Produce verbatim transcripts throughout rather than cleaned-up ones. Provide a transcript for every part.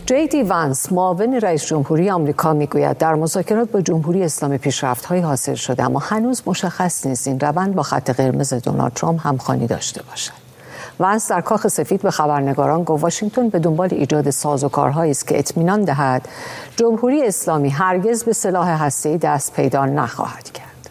جی دی وانس معاون رئیس جمهوری آمریکا میگوید در مذاکرات با جمهوری اسلامی پیشرفت‌هایی حاصل شده، اما هنوز مشخص نیست این روند با خط قرمز دونالد ترامپ همخوانی داشته باشد. وانس در کاخ سفید به خبرنگاران گفت واشنگتن به دنبال ایجاد سازوکارهایی است که اطمینان دهد جمهوری اسلامی هرگز به سلاح هسته‌ای دست پیدا نخواهد کرد.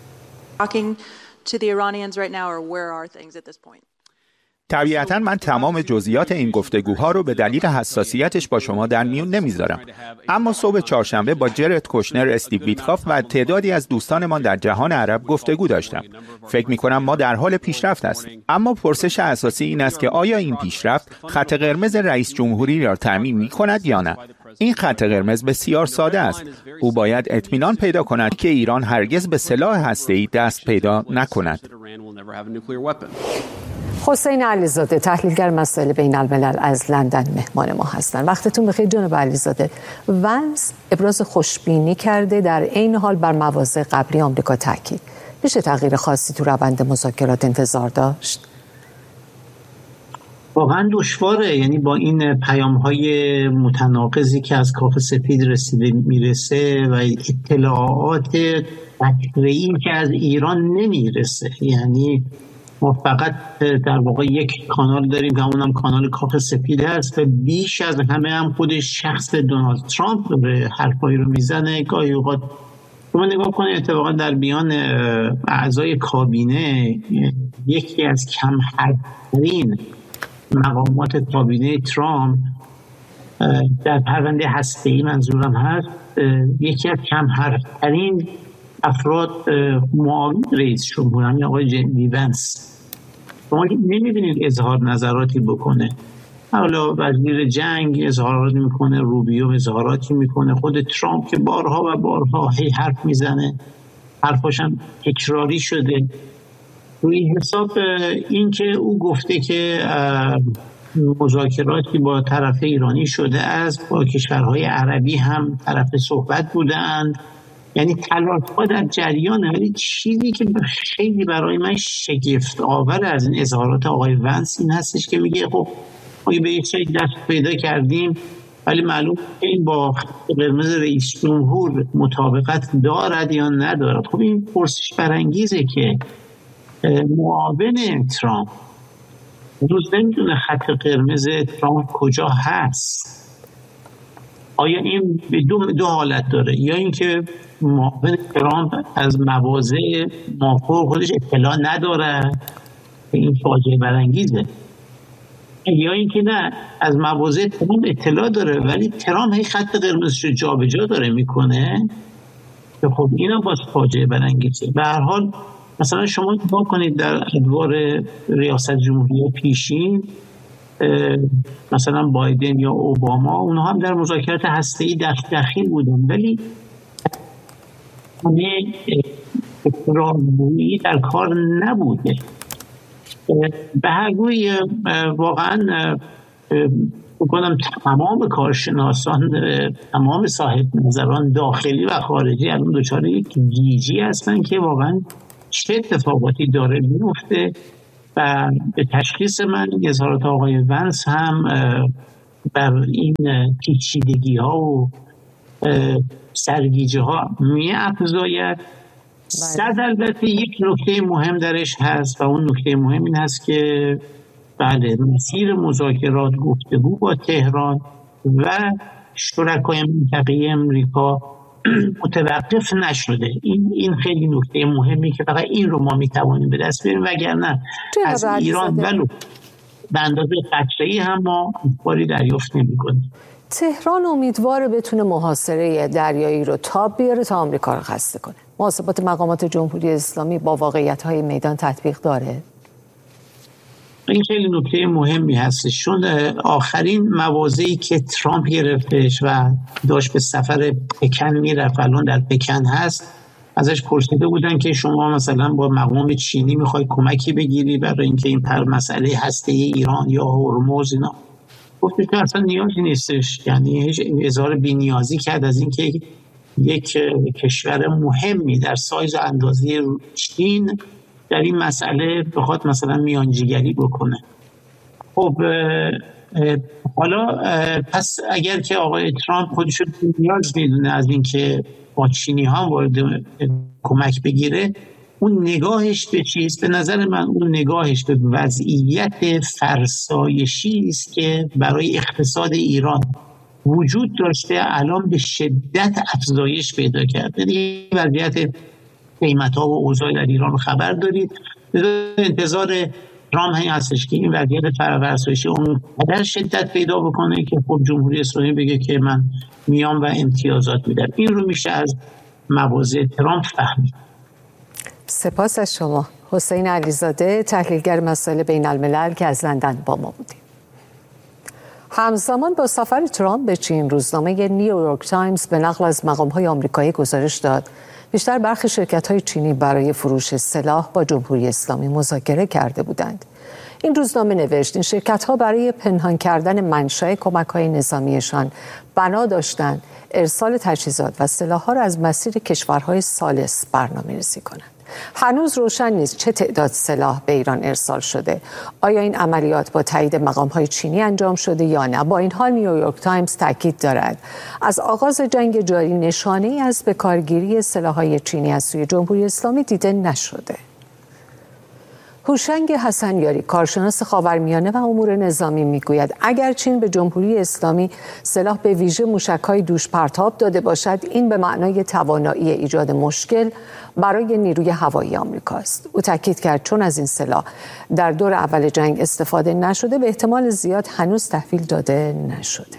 طبیعتاً من تمام جزئیات این گفتگوها رو به دلیل حساسیتش با شما در میون نمیذارم، اما صبح چهارشنبه با جرد کوشنر، استیو ویتکاف و تعدادی از دوستانمان در جهان عرب گفتگو داشتم. فکر میکنم ما در حال پیشرفت هستیم، اما پرسش اساسی این است که آیا این پیشرفت خط قرمز رئیس جمهوری را تامین میکند یا نه؟ این خط قرمز بسیار ساده است. او باید اطمینان پیدا کند که ایران هرگز به سلاح هسته‌ای دست پیدا نکند. حسین علیزاده، تحلیلگر مسائل بین الملل از لندن مهمان ما هستند. وقتتون بخیر جناب علیزاده. وانس ابراز خوشبینی کرده، در عین حال بر مواضع قبلی آمریکا تاکید. میشه تغییر خاصی تو روند مذاکرات انتظار داشت؟ واقعا دشواره، یعنی با این پیام‌های متناقضی که از کاخ سفید رسیده میرسه و اطلاعات قطعی که از ایران نمیرسه، یعنی ما فقط در واقع یک کانال داریم که اونم کانال کاخ سفید هست و بیش از همه هم خود شخص دونالد ترامپ به حرفایی رو میزنه. گاهی اوقات شما نگاه کنید اتفاقا در بیان اعضای کابینه، یکی از کم حرفترین مقامات کابینه ترامپ در پرونده هسته‌ای منظورم هست، یکی از کم حرفترین افراد معاون رئیس جمهور همین آقای جی دی وانس، شما نمیبینید اظهار نظراتی بکنه. حالا وزیر جنگ اظهاراتی میکنه، روبیو اظهاراتی میکنه، خود ترامپ که بارها و بارها هی حرف میزنه، حرفاش هم تکراری شده. روی حساب این که او گفته که مذاکراتی با طرف ایرانی شده است، با کشورهای عربی هم طرف صحبت بودند، یعنی تلاش‌ها در جریانه. ولی چیزی که خیلی برای من شگفت آور از این اظهارات آقای وانس این هستش که میگه خب ما به یک چیزی دست پیدا کردیم ولی معلوم این با قرمز رئیس جمهور مطابقت دارد یا ندارد. خب این پرسش برانگیزه که معاون ترامپ روز نمیدونه خط قرمز ترامپ کجا هست. آیا این به دو, دو حالت داره، یا اینکه معاون ترامپ از مواضع مافوق خودش اطلاع نداره، این فاجعه برانگیزه، یا اینکه نه از مواضع ترامپ اطلاع داره ولی ترامپ هی خط قرمزش رو جا به جا داره میکنه که خب اینا باز فاجعه برانگیزه. به هر حال مثلا شما نگاه کنید در ادوار ریاست جمهوری پیشین، مثلا بایدن یا اوباما، اونها هم در مذاکرات هسته‌ای دخیل بودن ولی همه اقرارگویی در کار نبوده. به هر روی واقعا بکنم تمام کارشناسان، تمام صاحب نظران داخلی و خارجی الان دچار یک گیجی هستن که واقعا چه اتفاقاتی داره میفته و به تشخیص من اظهارات آقای وانس هم بر این پیچیدگی ها و سرگیجه ها می افزاید. صد البته یک نکته مهم درش هست و اون نکته مهم این هست که بله مسیر مذاکرات گفتگو با تهران و شرکای منطقه‌ای امریکا متوقف نشده. این این خیلی نکته مهمی که فقط این رو ما میتوانیم به دست بیاریم، وگرنه از ایران ولو به اندازه قطره‌ای هم ما اخباری دریافت نمی‌کنیم. تهران امیدواره بتونه محاصره دریایی رو تاب بیاره تا آمریکا رو خسته کنه. محاسبات مقامات جمهوری اسلامی با واقعیت‌های میدان تطبیق داره؟ این خیلی نکته مهمی هستش، چون آخرین مواضعی که ترامپ گرفتش و داشت به سفر پکن میرفت، الان در پکن هست، ازش پرسیده بودن که شما مثلا با مقام چینی میخوای کمکی بگیری برای اینکه این پر مسئله هسته‌ای ایران یا هرمز اینا، گفتش که اصلا نیازی نیستش، یعنی هیچ اظهار بی‌نیازی کرد از اینکه یک کشور مهمی در سایز و اندازه چین در این مسئله بخواد مثلا میانجیگری بکنه. خب حالا پس اگر که آقای ترامپ خودشو نیاز میدونه از اینکه با چینی ها وارد کمک بگیره، اون نگاهش به چیست؟ به نظر من اون نگاهش به وضعیت فرسایشی است که برای اقتصاد ایران وجود داشته، الان به شدت افزایش پیدا کرده. دیگه وضعیت قیمت‌ها و اوضاع در ایران رو خبر دارید. انتظار ترامپ همین هستش که این وضعیت فرسایشی اونقدر شدت پیدا بکنه که خب جمهوری اسلامی بگه که من میام و امتیازات میدم. این رو میشه از مواضع ترامپ فهمید. سپاس از شما حسین علیزاده، تحلیلگر مسائل بین الملل که از لندن با ما بودیم. همزمان با سفر ترامپ به چین، روزنامه نیویورک تایمز به نقل از مقام‌های آمریکایی گزارش داد بیشتر برخی شرکت‌های چینی برای فروش سلاح با جمهوری اسلامی مذاکره کرده بودند. این روزنامه نوشت این شرکت‌ها برای پنهان کردن منشأ کمک‌های نظامیشان بنا داشتند ارسال تجهیزات و سلاح‌ها را از مسیر کشورهای ثالث برنامه‌ریزی کنند. هنوز روشن نیست چه تعداد سلاح به ایران ارسال شده. آیا این عملیات با تایید مقام‌های چینی انجام شده یا نه؟ با این حال نیویورک تایمز تاکید دارد از آغاز جنگ جاری نشانه‌ای از بکارگیری سلاح‌های چینی از سوی جمهوری اسلامی دیده نشده. هوشنگ حسنیاری، کارشناس خاورمیانه و امور نظامی، میگوید اگر چین به جمهوری اسلامی سلاح به ویژه موشک‌های دوش پرتاب داده باشد، این به معنای توانایی ایجاد مشکل برای نیروی هوایی آمریکا است. او تاکید کرد چون از این سلاح در دور اول جنگ استفاده نشده، به احتمال زیاد هنوز تحویل داده نشده.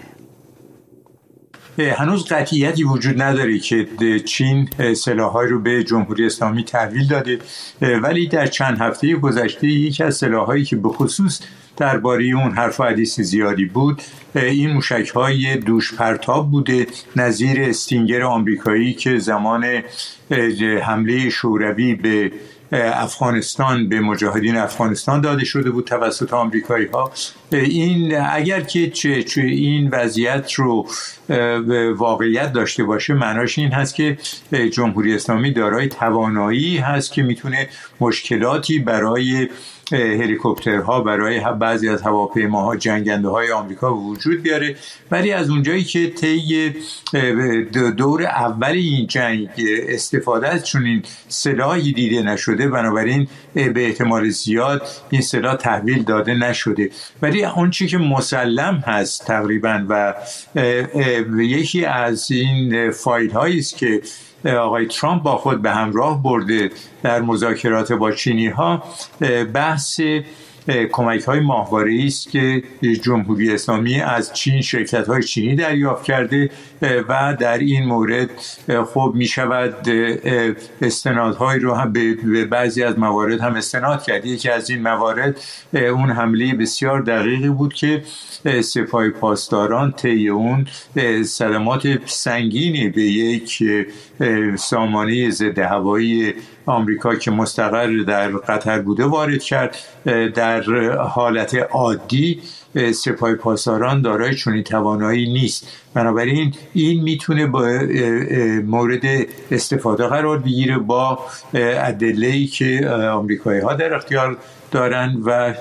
هنوز قطعیتی وجود نداره که چین سلاح‌هایی رو به جمهوری اسلامی تحویل داده، ولی در چند هفته گذشته یکی از سلاح‌هایی که به خصوص درباره اون حرف و حدیث زیادی بود این موشک‌های دوش پرتاب بوده، نظیر استینگر آمریکایی که زمان حمله شوروی به افغانستان به مجاهدین افغانستان داده شده بود توسط آمریکایی ها. این اگر که چه چه این وضعیت رو واقعیت داشته باشه، معناش این هست که جمهوری اسلامی دارای توانایی هست که میتونه مشکلاتی برای هلیکوپترها، برای بعضی از هواپیماها، جنگنده های آمریکا وجود بیاره. ولی از اونجایی که طی دور اول این جنگ استفاده از چنین سلاحی دیده نشده، بنابراین به احتمال زیاد این سلاح تحویل داده نشده. ولی اون چیزی که مسلم هست تقریبا و یکی از این فایل هایی است که آقای ترامپ با خود به همراه برده در مذاکرات با چینی ها، بحث کمک های ماهواره‌ای است که جمهوری اسلامی از چین، شرکت های چینی دریافت کرده و در این مورد خب می شود استنادهایی رو هم به بعضی از موارد هم استناد کرد. یکی از این موارد اون حمله بسیار دقیقی بود که سپاه پاسداران طی اون صدمات سنگینی به یک سامانه ضد هوایی آمریکا که مستقر در قطر بوده وارد کرد. در حالت عادی سپاه پاسداران دارای چنین توانایی نیست، بنابراین این میتونه با مورد استفاده قرار بگیره با ادله‌ای که آمریکایی ها در اختیار دارن و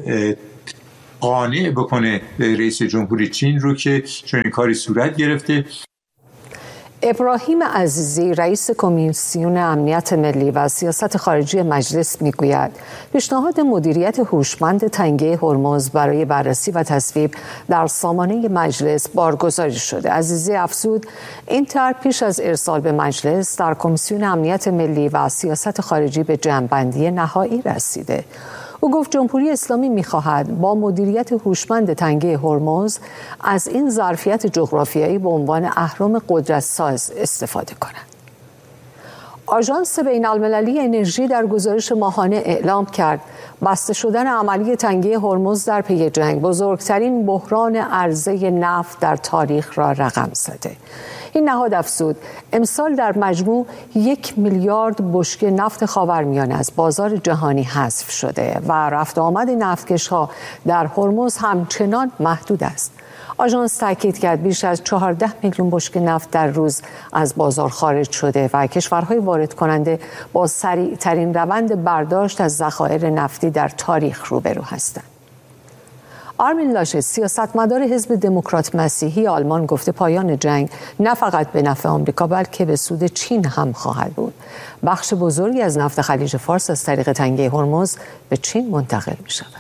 قانع بکنه رئیس جمهوری چین رو که چنین کاری صورت گرفته. ابراهیم عزیزی، رئیس کمیسیون امنیت ملی و سیاست خارجی مجلس، میگوید پیشنهاد مدیریت هوشمند تنگه هرمز برای بررسی و تصویب در سامانه مجلس بارگذاری شده. عزیزی افزود این طرح پیش از ارسال به مجلس در کمیسیون امنیت ملی و سیاست خارجی به جمع‌بندی نهایی رسیده. او گفت جمهوری اسلامی می‌خواهد با مدیریت هوشمند تنگه هرمز از این ظرفیت جغرافیایی به عنوان اهرم قدرت‌ساز استفاده کند. آژانس بین‌المللی انرژی در گزارش ماهانه اعلام کرد بسته شدن عملی تنگه هرمز در پی جنگ بزرگترین بحران عرضه نفت در تاریخ را رقم زده. این نهاد افزود امسال در مجموع یک میلیارد بشکه نفت خاورمیانه از بازار جهانی حذف شده و رفت آمد نفتکش‌ها در هرمز همچنان محدود است. آژانس تاکید کرد بیش از چهارده میلیون بشکه نفت در روز از بازار خارج شده و کشورهای وارد کننده با سریع‌ترین روند برداشت از ذخایر نفتی در تاریخ روبرو هستند. آرمین لاشت، سیاستمدار حزب دموکرات مسیحی آلمان، گفته پایان جنگ نه فقط به نفع آمریکا بلکه به سود چین هم خواهد بود. بخش بزرگی از نفت خلیج فارس از طریق تنگه هرمز به چین منتقل می شود.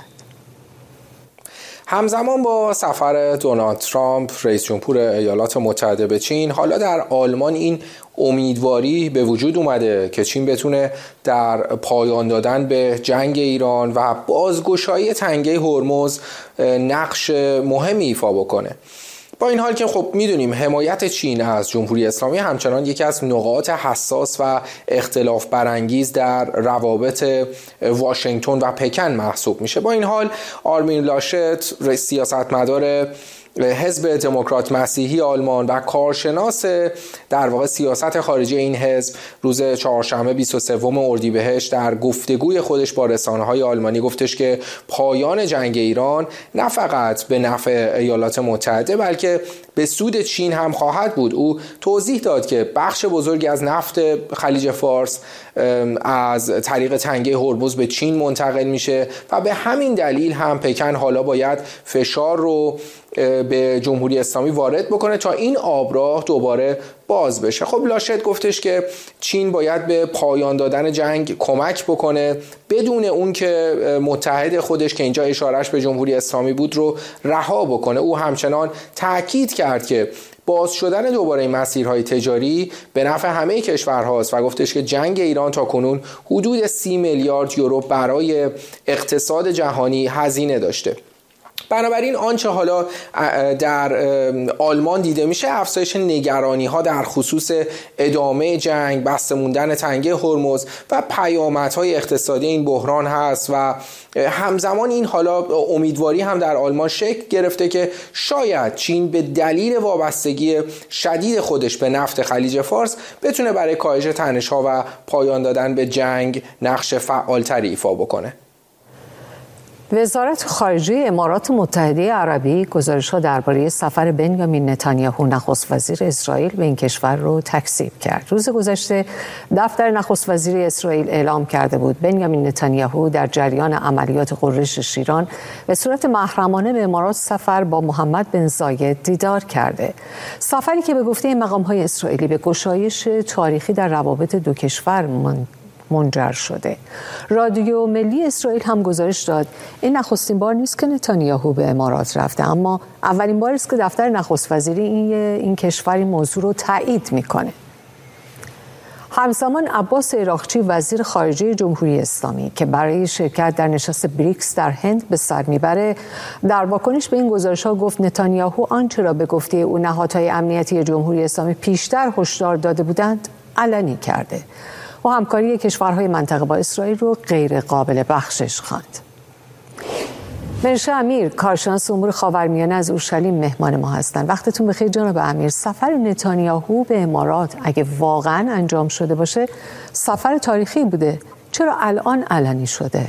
همزمان با سفر دونالد ترامپ رئیس جمهور ایالات متحده به چین، حالا در آلمان این امیدواری به وجود اومده که چین بتونه در پایان دادن به جنگ ایران و بازگشایی تنگه هرمز نقش مهمی ایفا بکنه. با این حال که خب میدونیم حمایت چین از جمهوری اسلامی همچنان یکی از نقاط حساس و اختلاف برانگیز در روابط واشنگتن و پکن محسوب میشه. با این حال آرمین لاشت، سیاستمدار حزب دموکرات مسیحی آلمان و کارشناس در واقع سیاست خارجی این حزب، روز چهارشنبه بیست و سوم اردیبهشت در گفتگوی خودش با رسانه‌های آلمانی گفتش که پایان جنگ ایران نه فقط به نفع ایالات متحده بلکه به سود چین هم خواهد بود. او توضیح داد که بخش بزرگی از نفت خلیج فارس از طریق تنگه هرمز به چین منتقل میشه و به همین دلیل هم پکن حالا باید فشار رو به جمهوری اسلامی وارد بکنه تا این آبراه دوباره باز بشه. خب لاشت گفتش که چین باید به پایان دادن جنگ کمک بکنه بدون اون که متحد خودش که اینجا اشارهش به جمهوری اسلامی بود رو رها بکنه. او همچنان تاکید کرد که باز شدن دوباره این مسیرهای تجاری به نفع همه کشورهاست و گفتش که جنگ ایران تا کنون حدود سی میلیارد یورو برای اقتصاد جهانی هزینه داشته. بنابراین آنچه حالا در آلمان دیده میشه افزایش نگرانی ها در خصوص ادامه جنگ، بسته موندن تنگه هرمز و پیامدهای اقتصادی این بحران هست و همزمان این حالا امیدواری هم در آلمان شکل گرفته که شاید چین به دلیل وابستگی شدید خودش به نفت خلیج فارس بتونه برای کاهش تنش‌ها و پایان دادن به جنگ نقش فعالتری ایفا بکنه. وزارت خارجه امارات متحده عربی گزارش‌ها درباره سفر بنیامین نتانیاهو نخست وزیر اسرائیل به این کشور رو تکذیب کرد. روز گذشته دفتر نخست وزیر اسرائیل اعلام کرده بود بنیامین نتانیاهو در جریان عملیات غرش شیران به صورت محرمانه به امارات سفر با محمد بن زاید دیدار کرده. سفری که به گفته مقام‌های اسرائیلی به گشایش تاریخی در روابط دو کشور من منجر شده. رادیو ملی اسرائیل هم گزارش داد این نخستین بار نیست که نتانیاهو به امارات رفته، اما اولین بار است که دفتر نخست وزیری این, این کشور این موضوع رو تایید میکنه. همزمان عباس عراقچی وزیر خارجه جمهوری اسلامی که برای شرکت در نشست بریکس در هند به سر میبره، در واکنش به این گزارش‌ها گفت نتانیاهو آنچه را به گفته او نهادهای امنیتی جمهوری اسلامی پیشتر هشدار داده بودند علنی کرده و همکاری کشورهای منطقه با اسرائیل رو غیر قابل بخشش خواند. منشه امیر، کارشناس امور خاورمیانه از اورشلیم مهمان ما هستند. وقتتون بخیر جناب امیر. سفر نتانیاهو به امارات اگه واقعا انجام شده باشه سفر تاریخی بوده، چرا الان علنی شده؟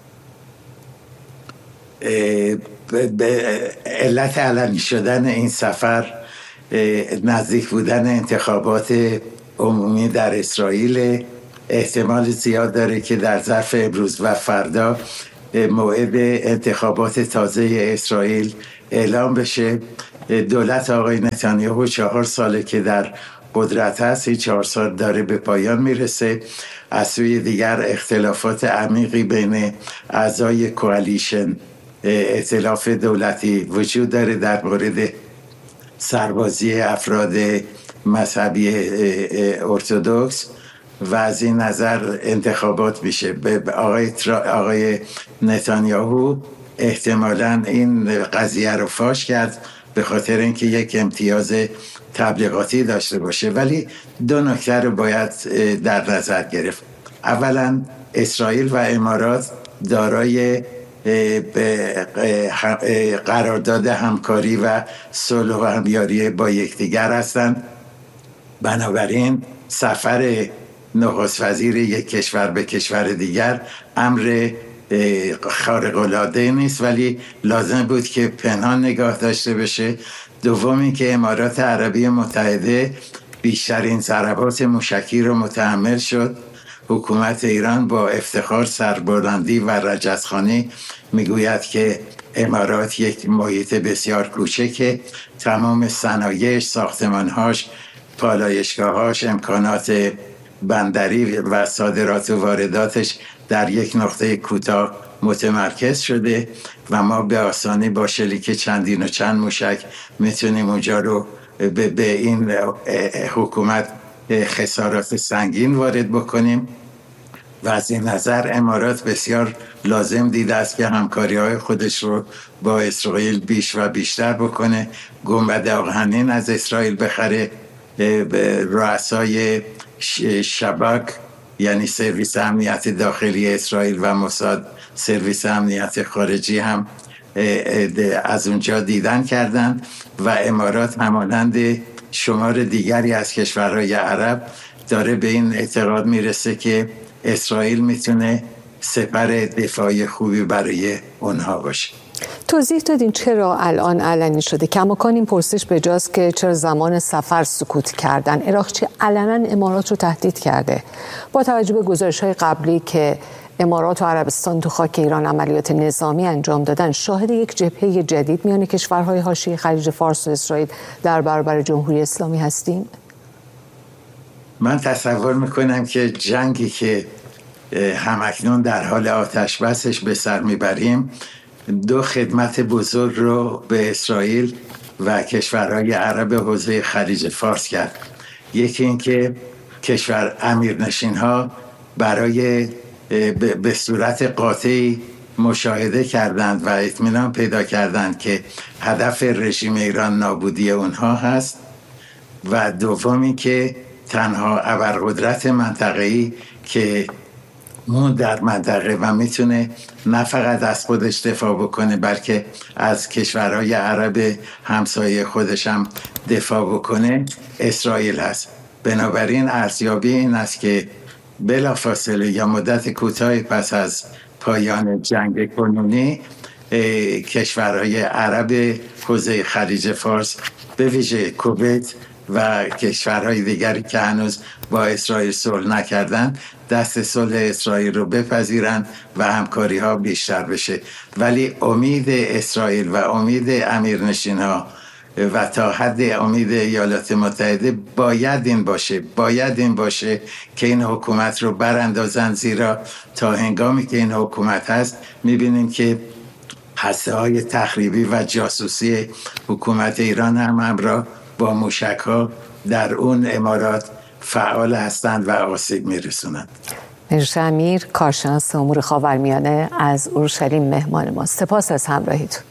به علت علنی شدن این سفر نزدیک بودن انتخابات عمومی در اسرائیل، احتمال زیاد داره که در ظرف امروز و فردا موعد انتخابات تازه اسرائیل اعلام بشه. دولت آقای نتانیاهو چهار ساله که در قدرت هست، این چهار سال داره به پایان میرسه. از سوی دیگر اختلافات عمیقی بین اعضای کوالیشن ائتلاف دولتی وجود داره در مورد سربازی افراد مذهبی ارتدوکس و از این نظر انتخابات میشه. آقای, آقای نتانیاهو احتمالاً این قضیه رو فاش کرد به خاطر اینکه یک امتیاز تبلیغاتی داشته باشه، ولی دو نکته رو باید در نظر گرفت. اولا اسرائیل و امارات دارای قرارداد همکاری و صلح و همیاری با یکدیگر هستند. بنابراین سفر نخست وزیر یک کشور به کشور دیگر امر خارق العاده نیست، ولی لازم بود که پنهان نگاه داشته بشه. دومی که امارات عربی متحده بیشترین ضربات موشکی رو متحمل شد. حکومت ایران با افتخار سربلندی و رجزخوانی میگوید که امارات یک محیط بسیار کوچکه، تمام صنایعش، ساختمانهاش، پالایشگاهاش، امکانات بندری و صادرات و وارداتش در یک نقطه کوتاه متمرکز شده و ما به آسانی با شلیک چندین و چند موشک میتونیم اونجا رو به, به این حکومت خسارات سنگین وارد بکنیم و از این نظر امارات بسیار لازم دیده است که همکاری های خودش رو با اسرائیل بیش و بیشتر بکنه. گنبد آهنین از اسرائیل بخره، رؤسای شباک یعنی سرویس امنیت داخلی اسرائیل و موساد سرویس امنیت خارجی هم از اونجا دیدن کردند و امارات همانند شمار دیگری از کشورهای عرب داره به این اعتقاد میرسه که اسرائیل میتونه سپر دفاعی خوبی برای اونها باشه. توضیح دادین چرا الان علنی شده؟ کماکان این پرسش به جاست که چرا زمان سفر سکوت کردن؟ عراقچی علنا امارات رو تهدید کرده. با توجه به گزارش‌های قبلی که امارات و عربستان تو خاک ایران عملیات نظامی انجام دادن، شاهد یک جبهه جدید میان کشورهای حاشیه خلیج فارس و اسرائیل در برابر جمهوری اسلامی هستیم؟ من تصور میکنم که جنگی که همکنون در حال آتش بسش به سر میبریم دو خدمت بزرگ رو به اسرائیل و کشورهای عرب حوزه خلیج فارس کرد. یکی این که کشور امیرنشین ها برای به صورت قاطعی مشاهده کردند و اطمینان پیدا کردند که هدف رژیم ایران نابودی اونها هست و دومی که تنها ابرقدرت منطقه‌ای که مون در منطقه و میتونه نه فقط از خودش دفاع بکنه بلکه از کشورهای عرب همسایه خودش هم دفاع بکنه اسرائیل هست. بنابراین ارزیابی این است که بلافاصله یا مدت کوتاهی پس از پایان جنگ کنونی کشورهای عرب حوزه خلیج فارس به ویژه کویت و کشورهای دیگری که هنوز با اسرائیل صلح نکردن دست صلح اسرائیل رو بپذیرند و همکاری ها بیشتر بشه. ولی امید اسرائیل و امید امیرنشین ها و تا حد امید ایالات متحده باید این باشه باید این باشه که این حکومت رو براندازن، زیرا تا هنگامی که این حکومت هست میبینیم که هسته های تخریبی و جاسوسی حکومت ایران هم همراه با موشک ها در اون امارات فعال هستند و آسیب میرسونند. مهرش امیر، کارشناس امور خاورمیانه، از اورشلیم مهمان ما. سپاس از همراهیتون.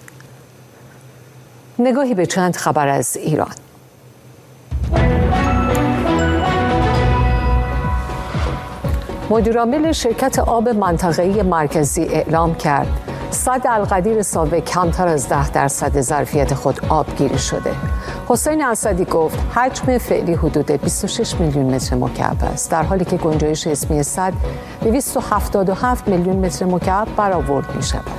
نگاهی به چند خبر از ایران. مدیرعامل شرکت آب منطقه‌ای مرکزی اعلام کرد سد القدیر سابق کمتر از ده درصد ظرفیت خود آبگیری شده. حسین اسدی گفت حجم فعلی حدود بیست و شش میلیون متر مکعب است، در حالی که گنجایش اسمی سد دویست و هفتاد و هفت میلیون متر مکعب برآورد می شود.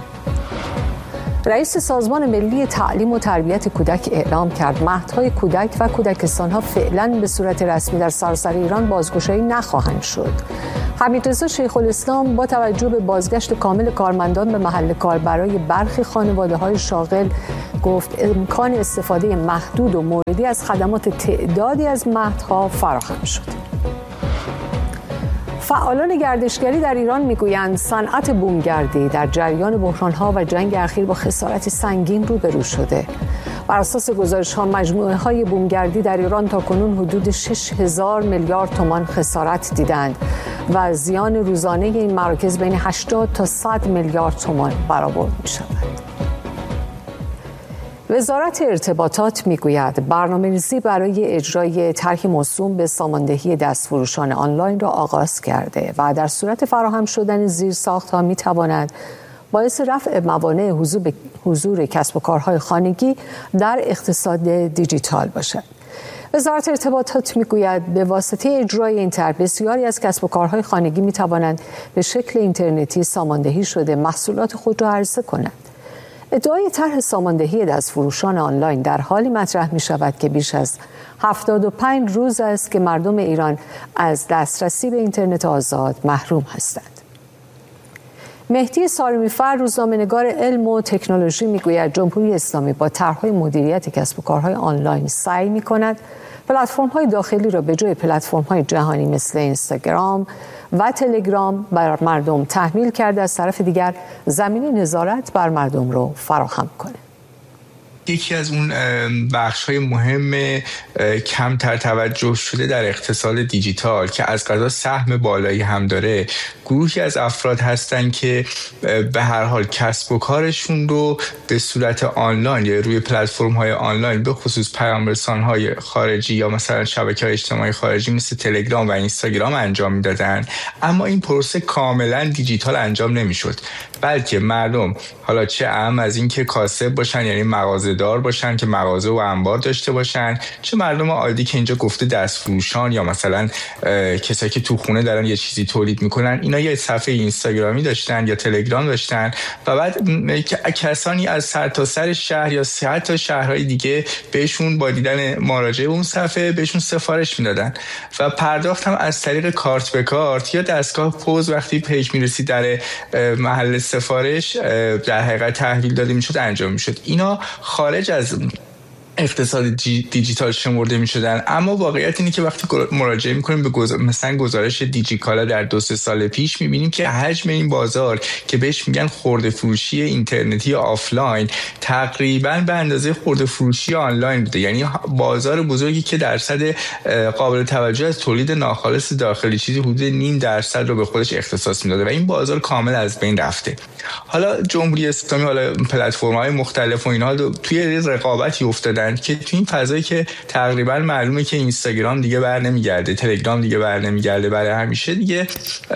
رئیس سازمان ملی تعلیم و تربیت کودک اعلام کرد مهدهای کودک و کودکستان‌ها فعلاً به صورت رسمی در سراسر ایران بازگشایی نخواهند شد. حمیدرضا شیخ الاسلام با توجه به بازگشت کامل کارمندان به محل کار برای برخی خانواده‌های شاغل گفت امکان استفاده محدود و موردی از خدمات تعدادی از مهدها فراهم شد. فعالان گردشگری در ایران میگویند صنعت بومگردی در جریان بحران‌ها و جنگ اخیر با خسارت سنگین روبرو شده. بر اساس گزارش‌ها مجموعه‌های بومگردی در ایران تاکنون حدود شش هزار میلیارد تومان خسارت دیدند و زیان روزانه این مراکز بین هشتاد تا صد میلیارد تومان برآورد می‌شود. وزارت ارتباطات میگوید برنامه‌ریزی برای اجرای طرحی موسوم به ساماندهی دستفروشان آنلاین را آغاز کرده و در صورت فراهم شدن زیرساخت‌ها می‌تواند باعث رفع موانع حضور, حضور کسب و کارهای خانگی در اقتصاد دیجیتال باشد. وزارت ارتباطات میگوید به واسطه اجرای این طرح بسیاری از کسب و کارهای خانگی می‌توانند به شکل اینترنتی ساماندهی شده محصولات خود را عرضه کنند. ادعای طرح ساماندهی دستفروشان آنلاین در حالی مطرح می شود که بیش از هفتاد و پنج روز است که مردم ایران از دسترسی به اینترنت آزاد محروم هستند. مهدی سارمی‌فر، روزنامه‌نگار علم و تکنولوژی، میگوید جمهوری اسلامی با طرح‌های مدیریت کسب و کارهای آنلاین سعی می‌کند پلتفرم‌های داخلی را به جای پلتفرم‌های جهانی مثل اینستاگرام و تلگرام بر مردم تحمیل کرده، از طرف دیگر زمینه نظارت بر مردم رو فراهم کنه. یکی از اون بخش‌های مهم کمتر توجه شده در اقتصاد دیجیتال که از قضا سهم بالایی هم داره، گروهی از افراد هستن که به هر حال کسب و کارشون رو به صورت آنلاین یا روی پلتفرم‌های آنلاین، به خصوص پیام‌رسان‌های خارجی یا مثلا شبکه‌های اجتماعی خارجی مثل تلگرام و اینستاگرام انجام میدادن، اما این پروسه کاملا دیجیتال انجام نمیشد، بلکه مردم حالا چه اهم از این که کاسب باشن، یعنی مغازه دار باشن که مغازه و انبار داشته باشن، چه مردم عادی که اینجا گفته دستفروشان یا مثلا کسایی که تو خونه دارن یه چیزی تولید میکنن، اینا یه صفحه اینستاگرامی داشتن یا تلگرام داشتن و بعد کسانی از سرتاسر شهر یا حتی شهرهای دیگه بهشون با دیدن مراجعه اون صفحه بهشون سفارش میدادن و پرداخت هم از طریق کارت به کارت یا دستگاه پوز وقتی پیک میرسی در محل سفارش در حقیقت تحویل داده میشد انجام میشد. اینا خارج از اقتصاد دیجیتال شمرده می شدن، اما واقعیت اینه که وقتی مراجعه می کنیم به گزار... مثلا گزارش دیجیکالا در دو سه سال پیش می بینیم که حجم این بازار که بهش میگن خرده فروشی اینترنتی یا آفلاین تقریبا به اندازه خرده فروشی آنلاین بوده، یعنی بازار بزرگی که درصد قابل توجه از تولید ناخالص داخلی چیزی حدود نیم درصد رو به خودش اختصاص میداده و این بازار کامل از بین رفته. حالا جمهوری اسلامی، حالا پلتفرم‌های مختلف و اینها توی رقابتی افتادن که تو این فضایی که تقریبا معلومه که اینستاگرام دیگه بر نمیگرده، تلگرام دیگه بر نمیگرده، برای همیشه دیگه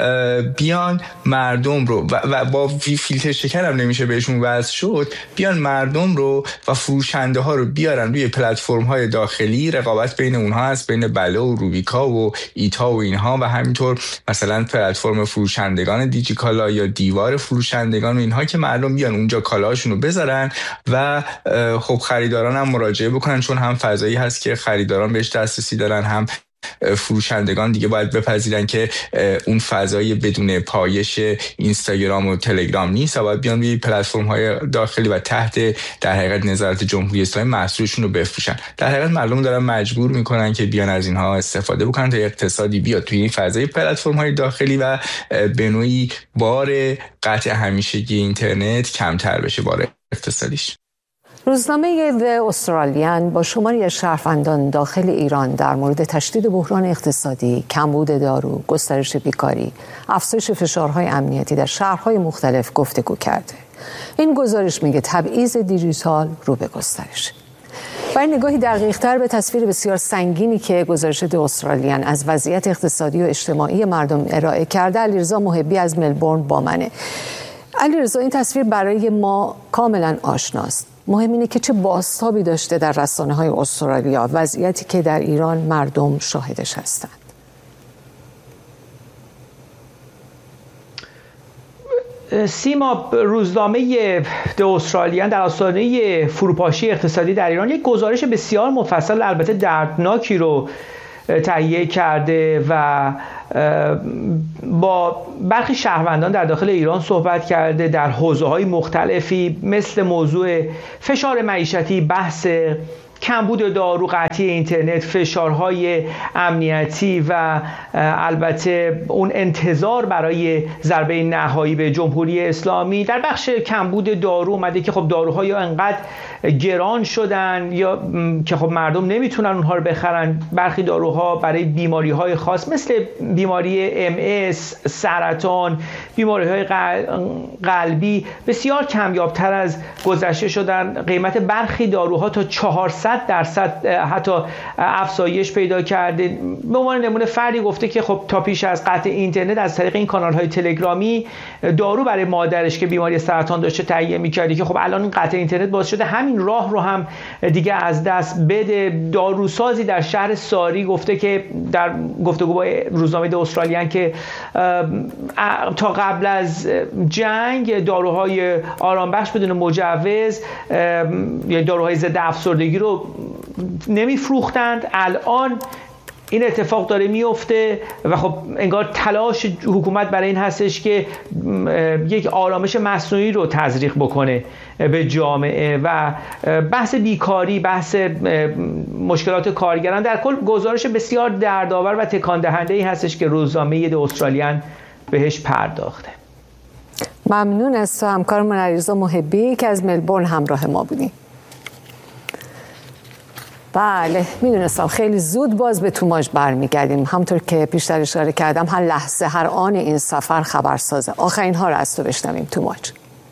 بیان مردم رو و, و با فیلتر شکن هم نمیشه بهشون وصل شد، بیان مردم رو و فروشنده ها رو بیارن روی پلتفرم های داخلی. رقابت بین اونها هست، بین بله و روبیکا و ایتا و اینها و همینطور مثلا پلتفرم فروشندگان دیجیکالا یا دیوار فروشندگان و اینها که مردم بیان اونجا کالاشون رو بذارن و خب خریداران هم مراجعه بکنن، چون هم فضایی هست که خریداران بهش دسترسی دارن، هم فروشندگان دیگه باید بپذیرن که اون فضای بدون پایش اینستاگرام و تلگرام نیست و باید بیان روی پلتفرم های داخلی و تحت در حقیقت نظارت جمهوری اسلامی محصولشون رو بفروشن. در حقیقت مردم دارن مجبور میکنن که بیان از اینها استفاده بکنن تا اقتصادی بیاد توی این فضای پلتفرم های داخلی و به نوعی بار قطع همیشگی اینترنت کمتر بشه، بار اقتصادیش. روزنامه The Australian با شماری از شهروندان داخل ایران در مورد تشدید بحران اقتصادی، کمبود دارو، گسترش بیکاری، افزایش فشارهای امنیتی در شهرهای مختلف گفتگو کرده. این گزارش میگه تبعیض دیجیتال رو به گسترش. برای نگاهی دقیق‌تر به تصویر بسیار سنگینی که گزارش The Australian از وضعیت اقتصادی و اجتماعی مردم ارائه کرده، علیرضا محبی از ملبورن با منه. علیرضا، این تصویر برای ما کاملا آشناست. مهم اینه که چه بازتابی داشته در رسانه‌های استرالیا وضعیتی که در ایران مردم شاهدش هستند. سیما، روزنامه د استرالیان در آستانه فروپاشی اقتصادی در ایران یک گزارش بسیار مفصل، البته دردناکی رو تهیه کرده و با برخی شهروندان در داخل ایران صحبت کرده در حوزه‌های مختلفی مثل موضوع فشار معیشتی، بحث کمبود دارو، قطعی اینترنت، فشارهای امنیتی و البته اون انتظار برای ضربه نهایی به جمهوری اسلامی. در بخش کمبود دارو اومده که خب داروها یا انقدر گران شدن یا که خب مردم نمیتونن اونها رو بخرن. برخی داروها برای بیماری‌های خاص مثل بیماری ام اس، سرطان، بیماری‌های قلبی بسیار کمیابتر از گذشته شدن. قیمت برخی داروها تا چهارصد درصد حتی افزایش پیدا کرده. به عنوان نمونه فردی گفته که خب تا پیش از قطع اینترنت از طریق این کانال‌های تلگرامی دارو برای مادرش که بیماری سرطان داشته تهیه می‌کردی که خب الان این قطع اینترنت باعث شده همین راه رو هم دیگه از دست بده. داروسازی در شهر ساری گفته که در گفتگو با روزنامه د استرالیان که تا قبل از جنگ داروهای آرامبخش بدون مجوز یا داروهای ضد افسردگی رو نمیفروختند. الان این اتفاق داره میفته و خب انگار تلاش حکومت برای این هستش که یک آرامش مصنوعی رو تزریق بکنه به جامعه و بحث بیکاری، بحث مشکلات کارگران، در کل گزارش بسیار دردآور و تکان دهنده ای هستش که روزنامه د استرالیان بهش پرداخته. ممنون از تو همکارمون علیرضا محبی که از ملبورن همراه ما بودی. بله میدونستم خیلی زود باز به توماج برمیگردیم. همطور که پیشتر اشاره کردم هر لحظه هر آن این سفر خبرسازه. آخرین ها رو از تو بشنویم توماج.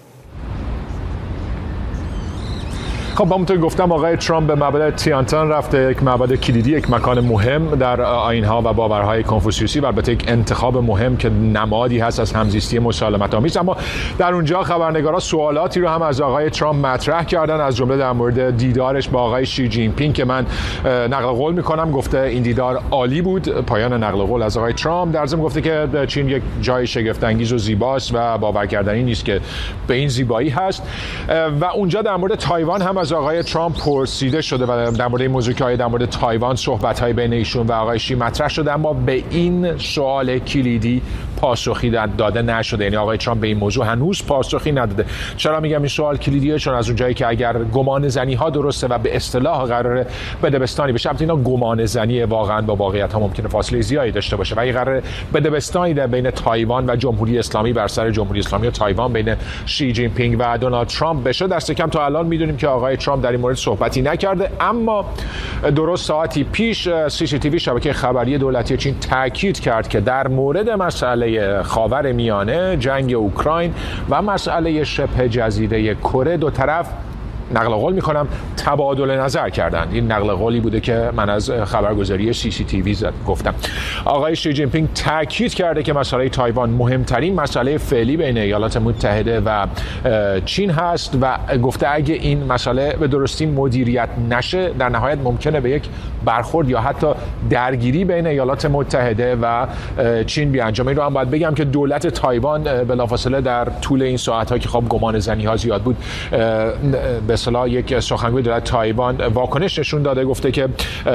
خب همونطور گفتم آقای ترامپ به معبد تیانتان رفته، یک معبد کلیدی، یک مکان مهم در آیین‌ها و باورهای کنفوسیوسی و البته یک انتخاب مهم که نمادی هست از همزیستی مسالمت آمیز. اما در اونجا خبرنگارا سوالاتی رو هم از آقای ترامپ مطرح کردن، از جمله در مورد دیدارش با آقای شی جین پینگ که من نقل قول میکنم گفته این دیدار عالی بود. پایان نقل قول از آقای ترامپ. در ضمن گفته که چین یک جای شگفت انگیز و زیباست و باور کردنی نیست که به این زیبایی هست. و اونجا در مورد تایوان هم از آقای ترامپ پرسیده شده و در مورد موضوعی که در مورد تایوان صحبت‌های بین ایشون و آقای شی مطرح شده، اما به این سوال کلیدی پاسخی داده نشده. یعنی آقای ترامپ به این موضوع هنوز پاسخی نداده. چرا میگم این سوال کلیدیه؟ چون از اونجایی که اگر گمان زنی ها درسته و به اصطلاح قراره بدبستانی بشه، البته اینا گمان زنی واقعا با واقعیت ها ممکنه فاصله زیادی داشته باشه و اگه قراره بدبستانی در بین تایوان و جمهوری اسلامی بر سر جمهوری اسلامی و تایوان بین شی جین پینگ و دونالد ترامپ بشه، دست کم تا الان میدونیم که آقای ترامپ در این مورد صحبتی نکرده. اما درست ساعتی پیش سی سی تی وی شبکه خبری دولتی چین تاکید کرد که در مورد مسئله خاور میانه، جنگ اوکراین و مسئله شبه جزیره کره دو طرف نقل قول میکنم تبادل نظر کردند. این نقل قولی بوده که من از خبرگزاری سی سی تی وی زد گفتم. آقای شی جین پینگ تاکید کرده که مسئله تایوان مهمترین مسئله فعلی بین ایالات متحده و چین هست و گفته اگه این مسئله به درستی مدیریت نشه در نهایت ممکنه به یک برخورد یا حتی درگیری بین ایالات متحده و چین بیانجامه. این رو هم باید بگم که دولت تایوان بلافاصله در طول این ساعت‌ها که خب گمان زنی ها زیاد بود، به اصطلاح یک سخنگوی دولت تایوان واکنش نشون داده، گفته که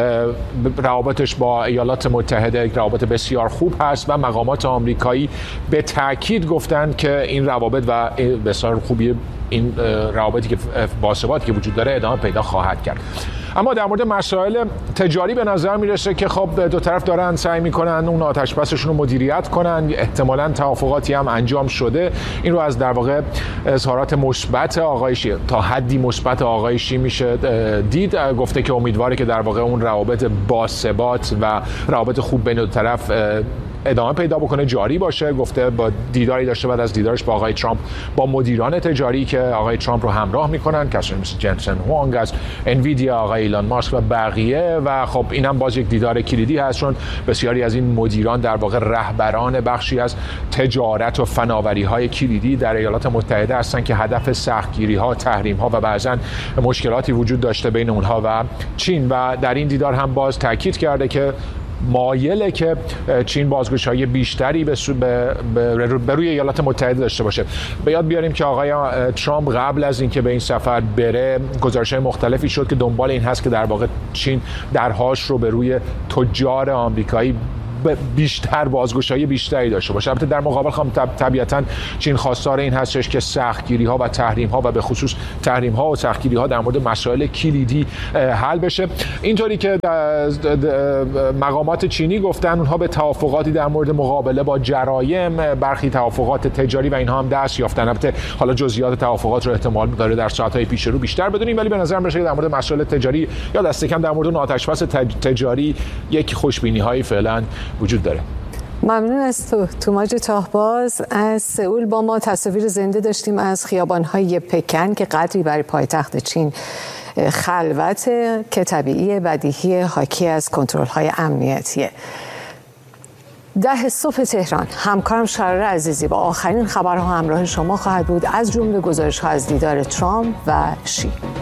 روابطش با ایالات متحده یک روابط بسیار خوب هست و مقامات آمریکایی به تاکید گفتند که این روابط و بسیار خوبی این روابطی که باثباتی که وجود داره ادامه پیدا خواهد کرد. اما در مورد مسائل تجاری به نظر میرسه که خب دو طرف دارن سعی میکنن اون آتش بسشون رو مدیریت کنن. احتمالاً توافقاتی هم انجام شده. این رو از در واقع اظهارات مثبت آقای شی تا حدی مثبت آقای شی میشه دید. گفته که امیدواره که در واقع اون روابط باثبات و روابط خوب بین دو طرف ادامه پیدا بکنه، جاری باشه. گفته با دیداری داشته بعد از دیدارش با آقای ترامپ با مدیران تجاری که آقای ترامپ رو همراه میکنن، کسانی مثل جنسن هوانگ از انویدیا، آقای ایلان ماسک و بقیه. و خب اینم باز یک دیدار کلیدی هست چون بسیاری از این مدیران در واقع رهبران بخشی از تجارت و فناوری های کلیدی در ایالات متحده هستن که هدف سختگیری ها، تحریم ها و بعضا مشکلاتی وجود داشته بین اونها و چین. و در این دیدار هم باز تاکید کرده که مایله که چین بازگشایی بیشتری به, به, به, به روی ایالات متحده داشته باشه. به یاد بیاریم که آقای ترامپ قبل از اینکه به این سفر بره گزارش‌های مختلفی شد که دنبال این هست که در واقع چین درهاش رو به روی تجار آمریکایی بیشتر بازگشایی بیشتری داشته باشه. البته در مقابل خام طبیعتاً چین خواستار این هستش که سختگیری ها و تحریم ها و به خصوص تحریم ها و سختگیری ها در مورد مسائل کلیدی حل بشه. اینطوری که مقامات چینی گفتن اونها به توافقاتی در مورد مقابله با جرایم، برخی توافقات تجاری و اینها هم دست یافتن. البته حالا جزئیات توافقات رو احتمال داره در ساعت‌های پیش رو بیشتر بدونیم، ولی به نظر میاد در مورد مسائل تجاری یا دست کم در مورد آتش‌بس تجاری یک خوشبینی‌هایی فعلا وجود داره. ممنون از تو توماج تاهباز از سئول. با ما تصاویر زنده داشتیم از خیابان‌های پکن که قدری برای پایتخت چین خلوت که طبیعی بدیهی حاکی از کنترل‌های امنیتیه. ده صبح تهران همکارم شراره عزیزی با آخرین خبرها همراه شما خواهد بود، از جمله گزارش‌ها از دیدار ترامپ و شی.